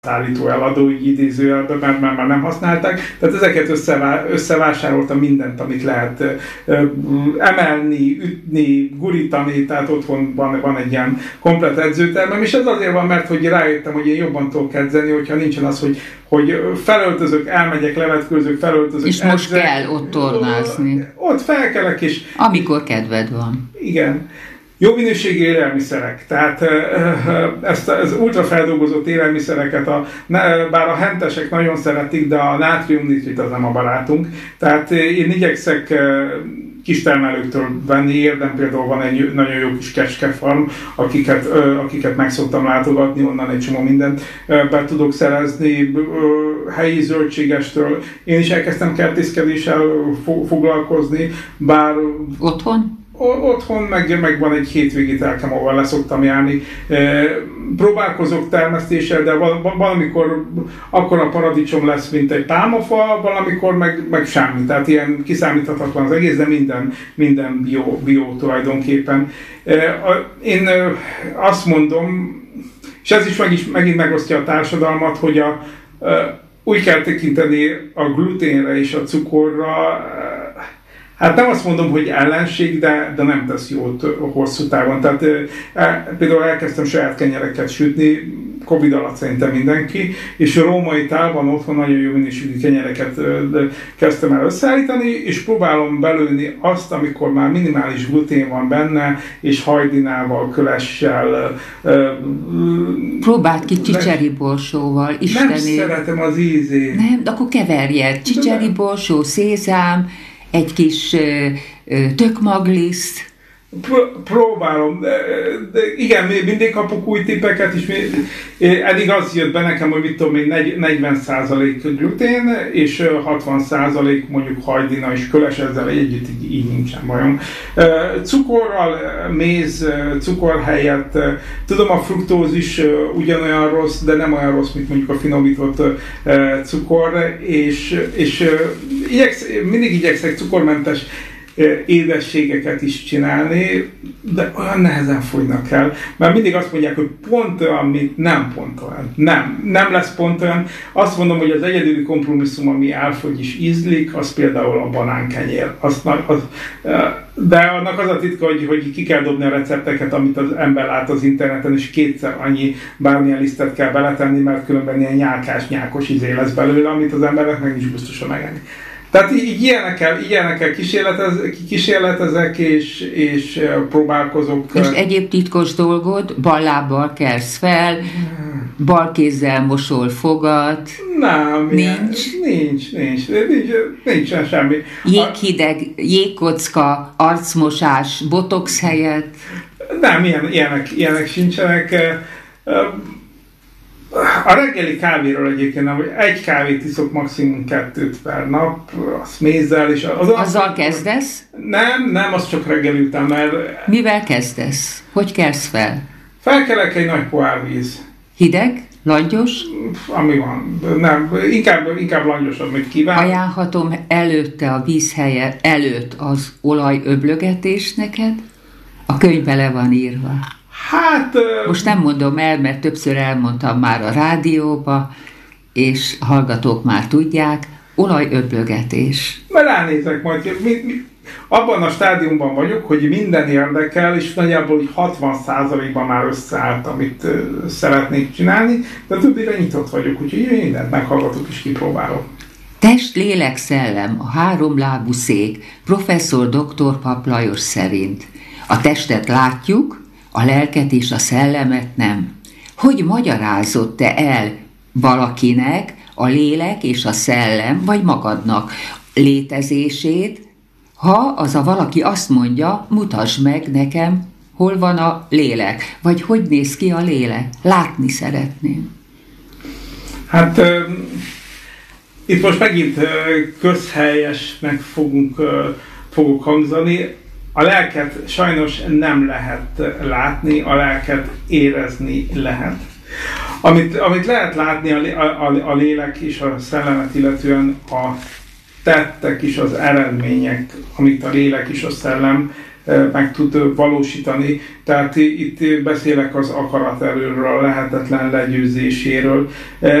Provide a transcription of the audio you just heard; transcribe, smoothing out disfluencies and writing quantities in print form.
szállító eladó, így idézőjelben, mert már nem használták. Tehát ezeket összevásároltam mindent, amit lehet emelni, ütni, gurítani, tehát otthon van egy ilyen komplet edzőtermem, és ez azért van, mert hogy rájöttem, hogy én jobban tudok edzeni, hogyha nincsen az, hogy felöltözök, elmegyek, levetkőzök, felöltözök, és edzek, most kell ott tornázni. Ott felkelek, és... amikor kedved van. Igen. Jó minőségű élelmiszerek, tehát ezt az ultrafeldolgozott élelmiszereket, bár a hentesek nagyon szeretik, de a nátriumnitrit az nem a barátunk. Tehát én igyekszek kistermelőktől venni, érdem például van egy nagyon jó kis kecskefarm, akiket meg szoktam látogatni, onnan egy csomó mindent be tudok szerezni, helyi zöldségestől. Én is elkezdtem kertészkedéssel foglalkozni, bár... Otthon? Otthon, meg van egy hétvégi telkem, ahol leszoktam járni. Próbálkozok termesztéssel, de valamikor akkora paradicsom lesz, mint egy pálmafa, valamikor meg semmi. Tehát ilyen kiszámíthatatlan az egész, de minden bio tulajdonképpen. Én azt mondom, és ez is megint megosztja a társadalmat, hogy úgy kell tekinteni a gluténre és a cukorra. Hát nem azt mondom, hogy ellenség, de nem tesz jót hosszú távon. Tehát például elkezdtem saját kenyereket sütni, Covid alatt szerintem mindenki, és a római tálban otthon nagyon jó minőségű kenyereket kezdtem el összeállítani, és próbálom belőni azt, amikor már minimális glutén van benne, és hajdinával, kölessel. Próbáld ki csicseri borsóval, isteni. Nem szeretem az ízét. Nem, akkor keverjed. Csicseri borsó, szézám, egy kis tökmagliszt. Próbálom, de igen, mindig kapok új tippeket, és eddig az jött be nekem, hogy mit tudom én, 40% glutén, és 60% mondjuk hajdina és köles, ezzel együtt így nincsen bajom. Cukorral, méz, cukor helyett, tudom, a fruktóz is ugyanolyan rossz, de nem olyan rossz, mint mondjuk a finomított cukor, és mindig igyekszek cukormentes édességeket is csinálni, de olyan nehezen fogynak el. Mert mindig azt mondják, hogy pont olyan, mint nem pont olyan. Nem lesz pont olyan. Azt mondom, hogy az egyedüli kompromisszum, ami elfogy is ízlik, az például a banánkenyér. De annak az a titka, hogy ki kell dobni a recepteket, amit az ember lát az interneten, és kétszer annyi bármilyen lisztet kell beletenni, mert különben ilyen nyálkás-nyákos izé lesz belőle, amit az emberek meg is biztosan megenged. Tehát így ilyenekkel kísérletezek, és próbálkozok. És egyéb titkos dolgod, bal lábbal kelsz fel, bal kézzel mosol fogat. Nem, nincsen semmi. Jéghideg, jégkocka, arcmosás, botox helyett. Nem, ilyenek sincsenek. A reggeli kávéról egyébként nem, hogy egy kávét iszok, maximum 2 per nap, azt mézzel, és azzal kezdesz? Nem, az csak reggeli után, mert... Mivel kezdesz? Hogy kelsz fel? Felkelek egy nagy pohár víz. Hideg? Langyos? Ami van. Nem, inkább langyosabb, mint kíván. Ajánlhatom előtte a víz előtt az olajöblögetés neked? A könyvbe le van írva. Hát... Most nem mondom el, mert többször elmondtam már a rádióba, és hallgatók már tudják, olajöblögetés. Mert ránézek majd, abban a stádiumban vagyok, hogy minden érdekel, és nagyjából 60%-ban már összeállt, amit szeretnék csinálni, de többire nyitott vagyok, úgyhogy én mindent meghallgatok és kipróbálok. Test, lélek, szellem, a 3 lábú szék, professzor dr. Papp Lajos szerint. A testet látjuk, a lelket és a szellemet nem. Hogy magyarázod te el valakinek a lélek és a szellem, vagy magadnak létezését, ha az a valaki azt mondja, mutasd meg nekem, hol van a lélek, vagy hogy néz ki a lélek. Látni szeretném. Hát itt most megint közhelyesnek fogok hangzani. A lelket sajnos nem lehet látni, a lelket érezni lehet. Amit lehet látni a lélek és a szellemet, illetően a tettek és az eredmények, amit a lélek és a szellem meg tud valósítani. Tehát itt beszélek az akaraterőről, a lehetetlen legyőzéséről.